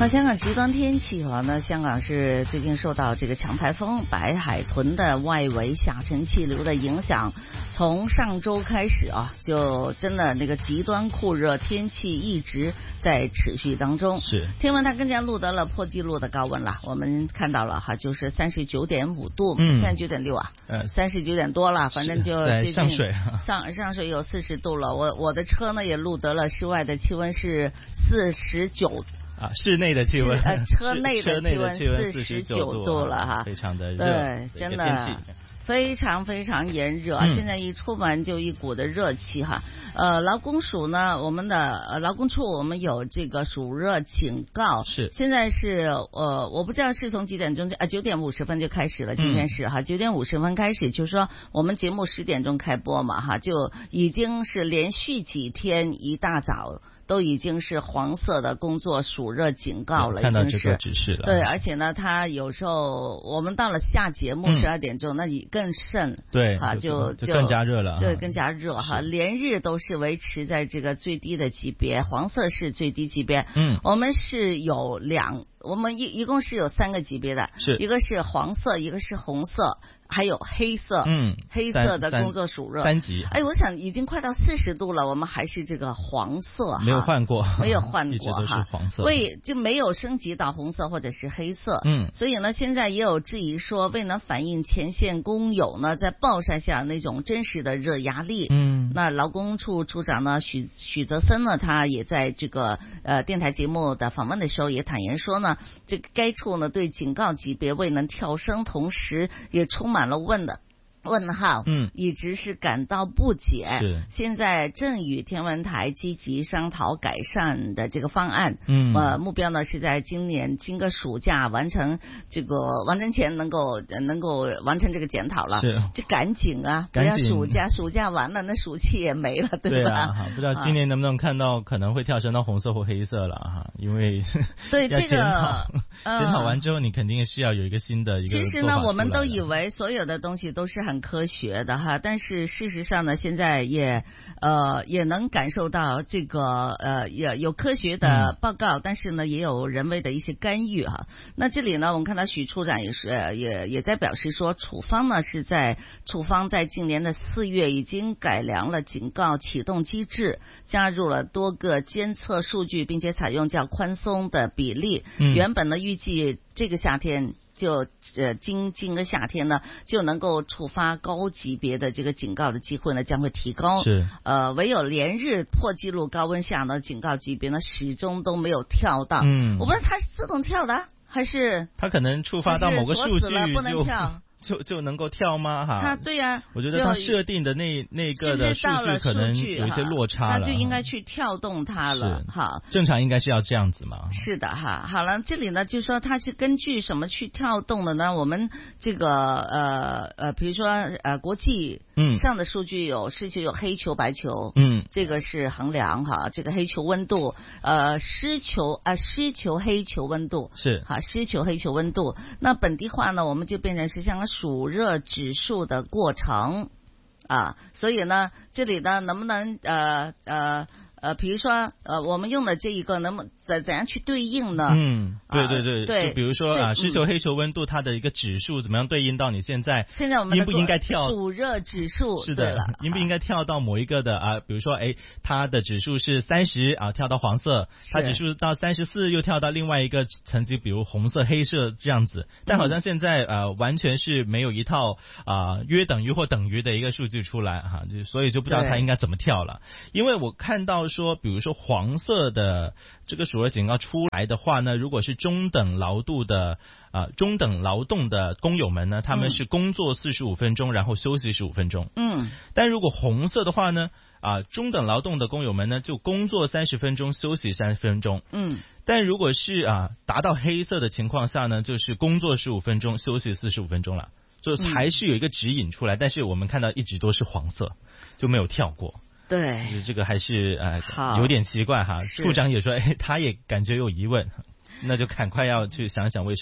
好，香港极端天气那香港是最近受到这个强台风白海豚的外围下沉气流的影响，从上周开始就真的那个极端酷热天气一直在持续当中。 是天文台更加录得了破纪录的高温了，我们看到了就是39.5度，现在9.639点多了，反正就在上水上水有40度了。我的车呢也录得了室外的气温是49。 室内的气温， 车内的气温49度了哈， 非常的热， 对，真的非常非常炎热，现在一出门就一股的热气哈。劳工署呢，我们的劳工处我们有这个暑热警告， 是现在是我不知道是从几点钟9点50分就开始了，今天是9点50分开始，就是说我们节目10点钟开播嘛哈，就已经是连续几天一大早都已经是黄色的工作暑热警告了， 看到这个指示了。 对，而且呢，它有时候我们到了下节目12点钟，那你更甚， 对就更加热了， 对，更加热哈，连日都是维持在这个最低的级别，黄色是最低级别。我们是有我们一共是有3个级别的， 是一个是黄色，一个是红色。还有黑色，黑色的工作暑热 3级。 我想已经快到40度了，我们还是这个黄色， 没有换过哈， 一直都是黄色， 所以就没有升级到红色或者是黑色。所以呢，现在也有质疑说，未能反映前线工友呢在暴晒下那种真实的热压力。那劳工处处长呢许泽森呢，他也在这个电台节目的访问的时候也坦言说呢，这个该处呢对警告级别未能跳升，同时也充满了问号，一直是感到不解。现在正与天文台积极商讨改善的这个方案。目标呢是在今个暑假完成前能够完成这个检讨了。这赶紧不要暑假完了，那暑气也没了，对吧？ 不知道今年能不能看到可能会跳升到红色或黑色了哈，因为对这个检讨完之后，你肯定是要有一个新的一个。 其实呢，我们都以为所有的东西都是很科学的哈，但是事实上呢，现在也能感受到这个也有科学的报告，但是呢也有人为的一些干预哈。那这里呢，我们看到许处长也在表示说，处方在今年的4月已经改良了警告启动机制，加入了多个监测数据，并且采用较宽松的比例。原本呢预计这个夏天就今个夏天呢就能够触发高级别的这个警告的机会呢将会提高。唯有连日破纪录高温下呢，警告级别呢始终都没有跳到。我不知道它是自动跳的还是它可能触发到某个数据不能跳。 就能够跳吗？哈， 它对呀， 我觉得它设定的那个的数据可能有一些落差了， 它就应该去跳动它了。好， 正常应该是要这样子嘛。 是的哈，好了，这里呢就说它是根据什么去跳动的呢？我们这个比如说国际上的数据是就有黑球白球，这个是衡量哈这个黑球温度，湿球黑球温度是哈，湿球黑球温度。那本地化呢，我们就变成是像暑热指数的过程所以呢，这里呢能不能比如说我们用的这一个能不能怎样去对应呢？ 对，就比如说湿球黑球温度它的一个指数怎么样对应到你现在我们应不应该跳暑热指数？ 是的，应不应该跳到某一个的比如说它的指数是30跳到黄色，它指数到34又跳到另外一个层级，比如红色黑色这样子。但好像现在完全是没有一套约等于或等于的一个数据出来哈，所以就不知道它应该怎么跳了。因为我看到说比如说黄色的这个暑热警告出来的话呢，如果是中等劳动的工友们呢，他们是工作45分钟然后休息15分钟。但如果红色的话呢中等劳动的工友们呢就工作30分钟休息30分钟。但如果是达到黑色的情况下呢，就是工作15分钟休息45分钟了，就还是有一个指引出来，但是我们看到一直都是黄色，就没有跳过。 对， 这个还是有点奇怪哈。处长也说他也感觉有疑问，那就赶快要去想想为什么了。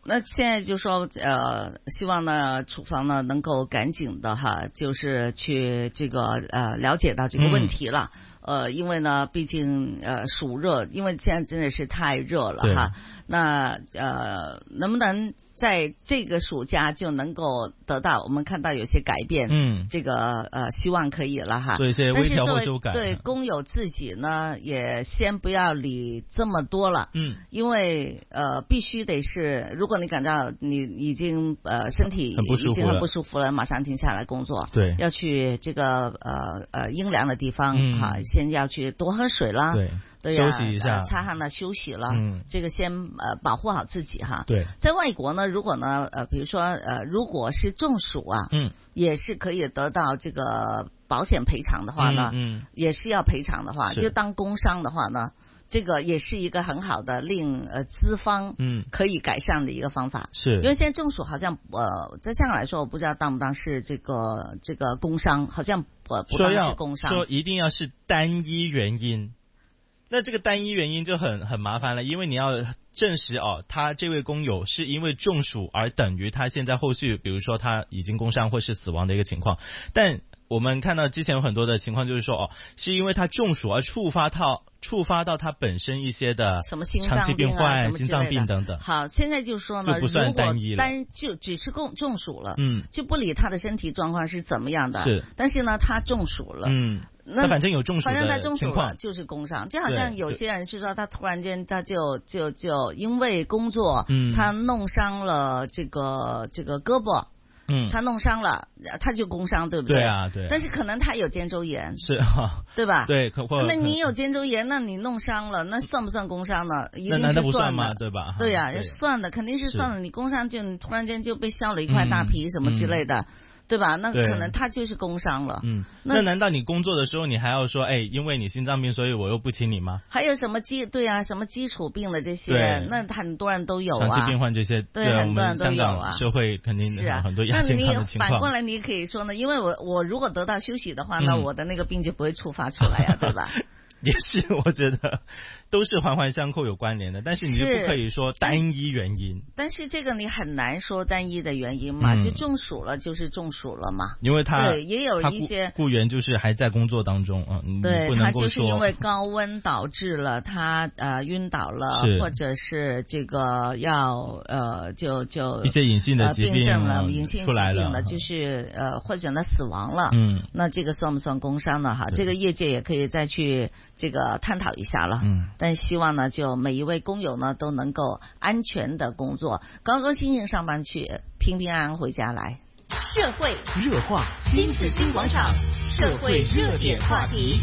那现在就说希望呢处方呢能够赶紧的哈，就是去这个了解到这个问题了。因为呢，毕竟暑热，因为现在真的是太热了哈。那能不能在这个暑假就能够得到我们看到有些改变？这个希望可以了哈。 做一些微调或修改。 对工友自己呢，也先不要理这么多了。因为必须得是，如果你感到你已经身体已经很不舒服了，马上停下来工作。 对， 要去这个阴凉的地方哈。先要去多喝水啦，对呀， 休息一下， 擦汗了，休息了，这个先保护好自己哈。 对， 在外国呢，如果呢比如说如果是中暑啊，也是可以得到这个保险赔偿的话呢，也是要赔偿的话，就当工伤的话呢，这个也是一个很好的令资方可以改善的一个方法。 是， 因为现在中暑好像在香港来说，我不知道当不当是这个工伤，好像不当是工伤。 说一定要是单一原因。那这个单一原因就很麻烦了，因为你要证实他这位工友是因为中暑而等于他现在后续，比如说他已经工伤或是死亡的一个情况。但我们看到之前有很多的情况就是说是因为他中暑而触发到他本身一些的什么心长期病患、心脏病等等。 好，现在就说呢， 就不算单一了， 就只是中暑了，就不理他的身体状况是怎么样的。 是， 但是呢，他中暑了， 那反正有中暑的情况， 反正他中暑了就是工伤。就好像有些人是说他突然间他就因为工作，他弄伤了这个胳膊。他弄伤了，他就工伤，对不对？ 对啊，对。 但是可能他有肩周炎， 是对吧？ 对， 那你有肩周炎，那你弄伤了，那算不算工伤呢？一定是算的，对吧？ 对呀，算的，肯定是算的。你工伤就你突然间就被削了一块大皮什么之类的。对吧？那可能他就是工伤了。 那难道你工作的时候你还要说，因为你心脏病，所以我又不请你吗？ 还有什么什么基础病的这些，那很多人都有啊。 长期病患这些， 对，很多人都有啊。 社会肯定有很多亚健康的情况。 那你反过来，你可以说呢，因为我如果得到休息的话，那我的那个病就不会触发出来呀，对吧？ 也是，我觉得都是环环相扣有关联的，但是你就不可以说单一原因。 但是这个你很难说单一的原因嘛，就中暑了就是中暑了嘛。 因为对也有一些雇员就是还在工作当中对，他就是因为高温导致了他晕倒了，或者是这个要就一些隐性的疾病病症了，隐性疾出来病了，就是或者呢死亡了。那这个算不算工伤呢？哈，这个业界也可以再去这个探讨一下了。但希望呢，就每一位工友呢都能够安全的工作，高高兴兴上班去，平平安安回家来。 社会热话，新紫金广场，社会热点话题。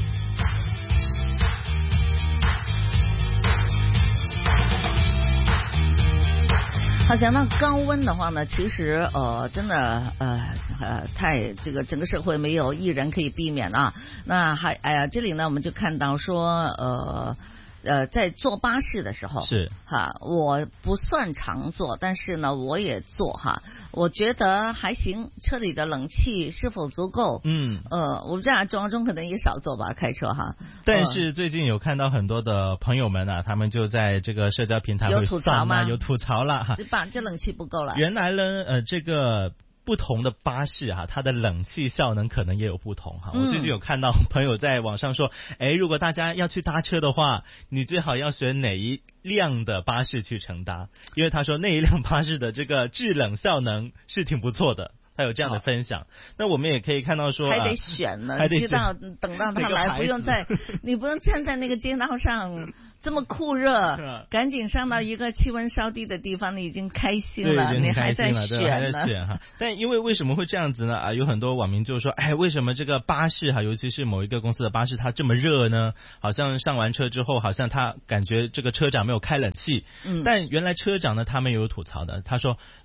好，讲到高温的话呢，其实真的太这个整个社会没有一人可以避免啊。那这里呢我们就看到说在坐巴士的时候是哈，我不算常坐，但是呢我也坐哈，我觉得还行，车里的冷气是否足够？我不知道庄中可能也少坐吧，开车哈。 但是最近有看到很多的朋友们啊，他们就在这个社交平台有吐槽吗？ 有吐槽了哈， 这冷气不够了。 原来呢这个不同的巴士它的冷气效能可能也有不同哈。我最近有看到朋友在网上说，如果大家要去搭车的话，你最好要选哪一辆的巴士去乘搭，因为他说那一辆巴士的这个制冷效能是挺不错的。他有这样的分享，那我们也可以看到说， 还得选呢，知道等到他来，不用你不用站在那个街道上这么酷热，赶紧上到一个气温稍低的地方，你已经开心了，你还在选呢。 但为什么会这样子呢？有很多网民就说，为什么这个巴士尤其是某一个公司的巴士它这么热呢？好像上完车之后，好像他感觉这个车长没有开冷气。但原来车长呢，他们有吐槽的，他说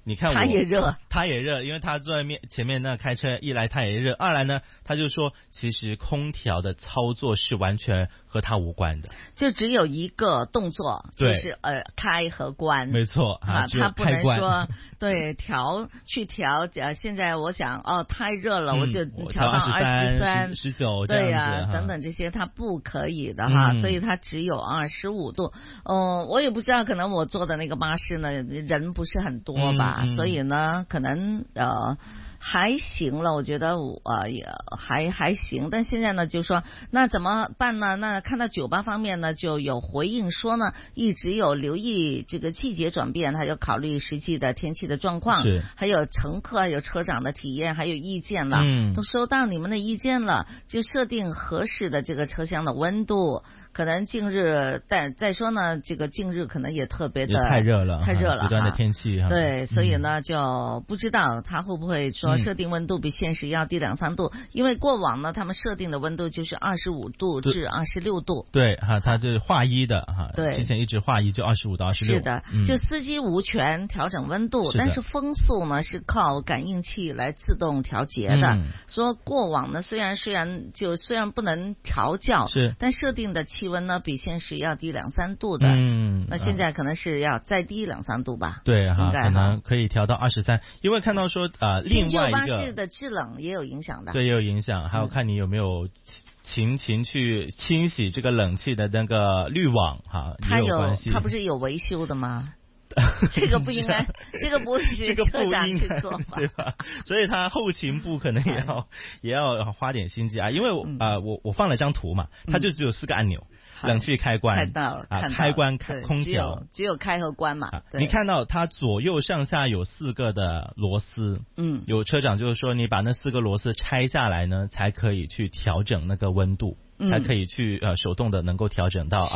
你看他也热， 因为他坐在前面那开车，一来他也热，二来呢，他就说其实空调的操作是完全和他无关的， 就只有一个动作，就是开和关， 没错啊，他不能说对调，现在我想太热了，我就调到23、 19这样子， 对呀，等等这些他不可以的哈，所以他只有25度。我也不知道，可能我坐的那个巴士呢，人不是很多吧，所以呢，可能还行了，我觉得也还行，但现在呢就说那怎么办呢？那看到酒吧方面呢就有回应说呢，一直有留意这个季节转变，还有考虑实际的天气的状况，还有乘客还有车长的体验还有意见了，都收到你们的意见了，就设定合适的这个车厢的温度。可能近日，但再说呢，这个近日可能也特别的太热了，极端的天气哈。 对，所以呢就不知道他会不会说设定温度比现实要低2-3度，因为过往呢他们设定的温度就是25度至26度。 对哈，他就是划一的哈， 对， 之前一直划一就25到26。 是的，就司机无权调整温度，但是风速呢是靠感应器来自动调节的。说过往呢虽然不能调校，但设定的气温呢比现实要低2-3度的，那现在可能是要再低2-3度吧？ 对哈，可能可以调到23，因为看到说另外一个巴士的制冷也有影响的， 对，也有影响，还有看你有没有勤去清洗这个冷气的那个滤网哈， 它不是有维修的吗？这个不应该，这个不是车长去做吧， 对吧？所以他后勤部可能也要花点心机啊，因为我放了张图嘛，它就只有4个按钮。冷气开关， 看到了， 开关空调只有开和关嘛。 你看到它左右上下有4个的螺丝，有车长就是说你把那4个螺丝拆下来呢，才可以去调整那个温度，才可以去手动的能够调整到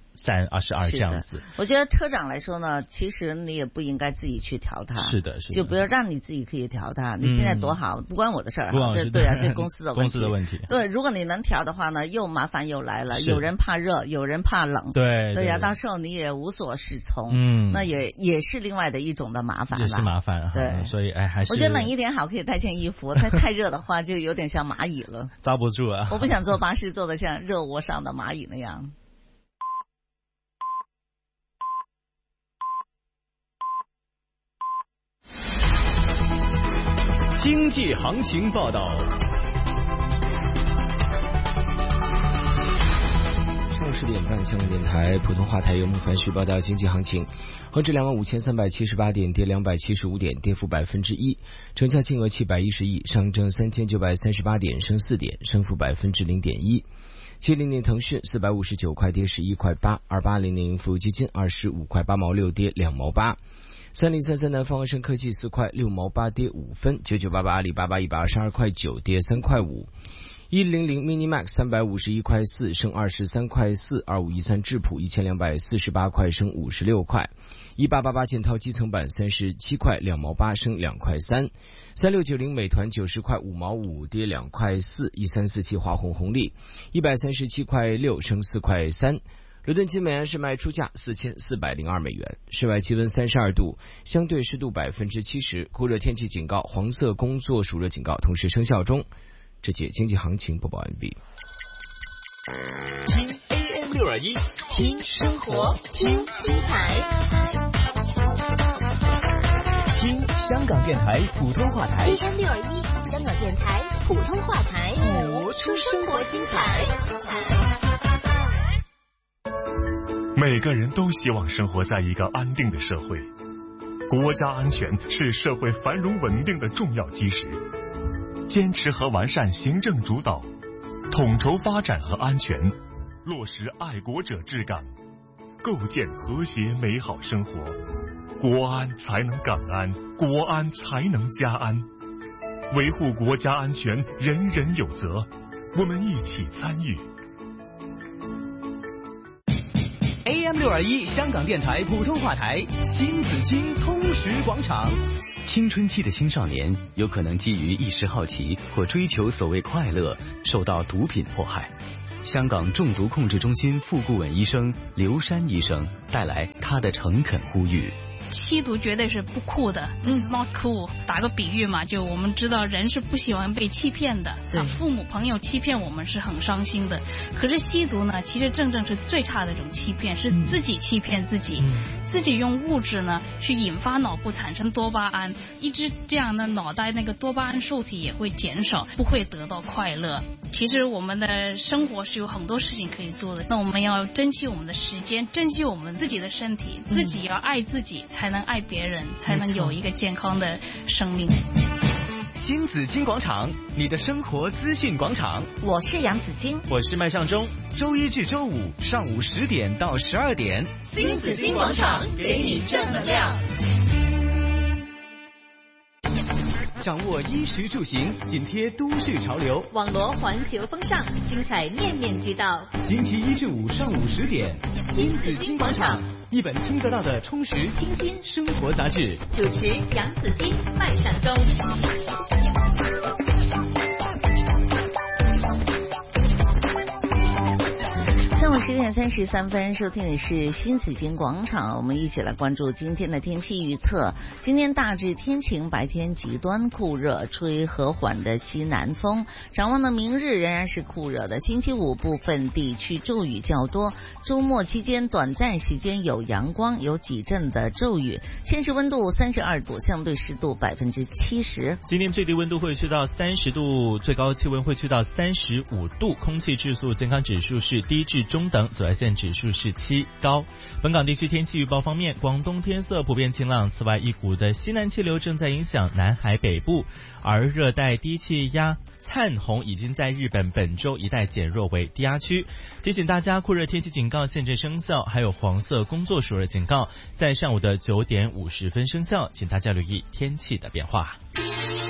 23、22这样子。 我觉得车长来说呢，其实你也不应该自己去调它， 是的， 就不要让你自己可以调它。你现在多好，不关我的事儿，对啊，这公司的问题。对，如果你能调的话呢，又麻烦又来了，有人怕热，有人怕冷，对呀，到时候你也无所适从，那也是另外的一种的麻烦了， 也是麻烦，对，所以还是我觉得冷一点好，可以带件衣服，太热的话就有点像蚂蚁了， 遭不住啊！ 我不想坐巴士坐的像热窝上的蚂蚁那样。 经济行情报道。 上午10点半，香港电台普通话台由孟凡旭报道经济行情。恒指25378点，跌275点，跌幅1%，成交金额710亿，上证3938点，升4点，升幅0.1%。700腾讯459块，跌11块8；2800富基金25块8毛6，跌2毛8。3033南方恒生科技4块6毛8，跌5分。9988阿里巴巴122块9，跌3块5。100 Minimax 351块4，升23块4。2513智普1248块，升56块。1888建滔基层板37块2毛8，升2块3。3690美团90块5毛5，跌2块4。1347华虹红利137块6，升4块3。伦敦金每安士卖出价4402美元。室外气温32度，相对湿度70%，酷热天气警告、黄色工作暑热警告同时生效中。这节经济行情播报完毕。 听 AM621，听生活，听精彩，听香港电台普通话台。 AM621，香港电台普通话台， 活出生活精彩。 每个人都希望生活在一个安定的社会，国家安全是社会繁荣稳定的重要基石。坚持和完善行政主导，统筹发展和安全，落实爱国者治港，构建和谐美好生活。国安才能港安，国安才能家安。维护国家安全，人人有责，我们一起参与。 AM621香港电台普通话台，新紫金通识广场。 青春期的青少年有可能基于一时好奇或追求所谓快乐，受到毒品迫害。香港中毒控制中心副顾问医生刘山医生带来他的诚恳呼吁： 吸毒绝对是不酷的，It's not cool。打个比喻嘛，就我们知道人是不喜欢被欺骗的，父母朋友欺骗我们是很伤心的。可是吸毒呢，其实正是最差的一种欺骗，是自己欺骗自己，自己用物质呢去引发脑部产生多巴胺，一直这样呢，脑袋那个多巴胺受体也会减少，不会得到快乐。其实我们的生活是有很多事情可以做的，那我们要珍惜我们的时间，珍惜我们自己的身体，自己要爱自己，才能爱别人，才能有一个健康的生命。 新紫金广场，你的生活资讯广场。 我是杨紫金， 我是麦尚中。 周一至周五上午10点到12点， 新紫金广场给你正能量。 掌握衣食住行，紧贴都市潮流， 网罗环球风尚，精彩面面俱到。 星期一至五上午10点， 新紫金广场， 一本听得到的充实清新生活杂志。 主持杨紫金、麦尚中。 上午10点33分，收听的是新紫金广场，我们一起来关注今天的天气预测。今天大致天晴，白天极端酷热，吹和缓的西南风。展望呢，明日仍然是酷热的，星期五部分地区骤雨较多，周末期间短暂时间有阳光，有几阵的骤雨。现时温度32度，相对湿度70%。 今天最低温度会去到30度，最高气温会去到35度，空气质素健康指数是低至中等，紫外线指数是7，高。本港地区天气预报方面，广东天色普遍晴朗，此外一股的西南气流正在影响南海北部，而热带低气压灿红已经在日本本州一带减弱为低压区。提醒大家，酷热天气警告现正生效，还有黄色工作暑热警告在上午的9点50分生效，请大家留意天气的变化。